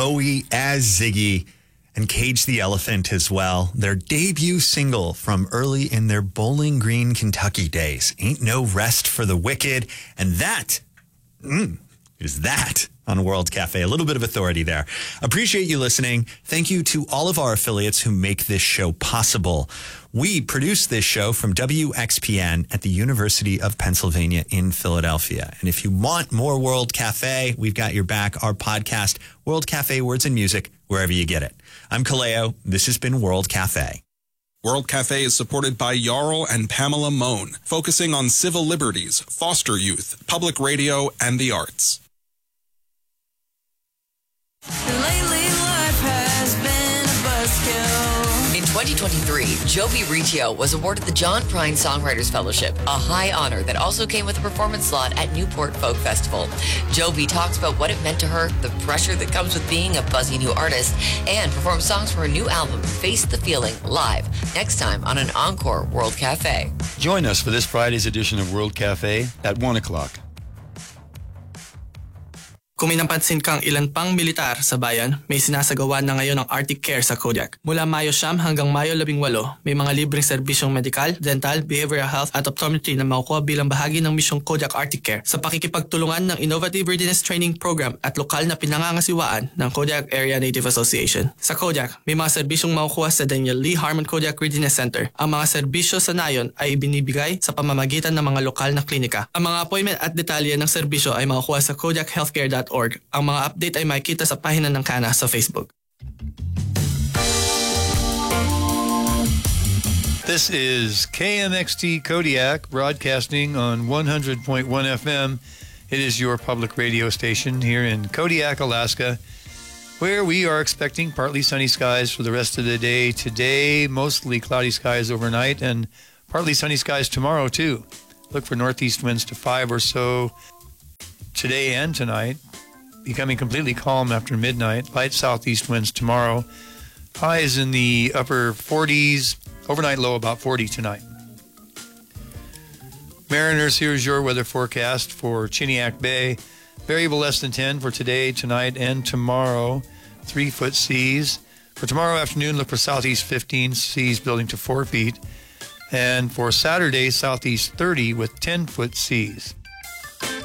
Bowie as Ziggy and Cage the Elephant as well. Their debut single from early in their Bowling Green, Kentucky days. Ain't No Rest for the Wicked. And that is that on World Cafe. A little bit of authority there. Appreciate you listening. Thank you to all of our affiliates who make this show possible. We produce this show from WXPN at the University of Pennsylvania in Philadelphia. And if you want more World Cafe, we've got your back. Our podcast, World Cafe Words and Music, wherever you get it. I'm Kaleo. This has been World Cafe. World Cafe is supported by Jarl and Pamela Mohn, focusing on civil liberties, foster youth, public radio, and the arts. Lately, life has been a buzzkill. In 2023, Jovi Riccio was awarded the John Prine Songwriters Fellowship, a high honor that also came with a performance slot at Newport Folk Festival. Jovi talks about what it meant to her, the pressure that comes with being a buzzy new artist, and performs songs from her new album, Face the Feeling, live, next time on an Encore World Cafe. Join us for this Friday's edition of World Cafe at 1 o'clock. Kung may napansin kang ilan pang militar sa bayan, may sinasagawa na ngayon ang Arctic Care sa Kodiak. Mula Mayo 9 hanggang Mayo 18, may mga libreng serbisyong medical, dental, behavioral health at optometry na makukuha bilang bahagi ng misyong Kodiak Arctic Care sa pakikipagtulungan ng Innovative Readiness Training Program at lokal na pinangangasiwaan ng Kodiak Area Native Association. Sa Kodiak, may mga serbisyong makukuha sa Daniel Lee Harmon Kodiak Readiness Center. Ang mga serbisyo sa nayon ay ibinibigay sa pamamagitan ng mga lokal na klinika. Ang mga appointment at detalye ng serbisyo ay makukuha sa kodiakhealthcare.org. Ang mga update ay makikita sa pahina ng Kana sa Facebook. This is KMXT Kodiak, broadcasting on 100.1 FM. It is your public radio station here in Kodiak, Alaska, where we are expecting partly sunny skies for the rest of the day. Today, mostly cloudy skies overnight, and partly sunny skies tomorrow, too. Look for northeast winds to 5 or so today and tonight. Becoming completely calm after midnight. Light southeast winds tomorrow. Highs in the upper 40s. Overnight low about 40 tonight. Mariners, here's your weather forecast for Chiniak Bay. Variable less than 10 for today, tonight, and tomorrow. 3-foot seas. For tomorrow afternoon, look for southeast 15, seas building to 4 feet. And for Saturday, southeast 30 with 10-foot seas.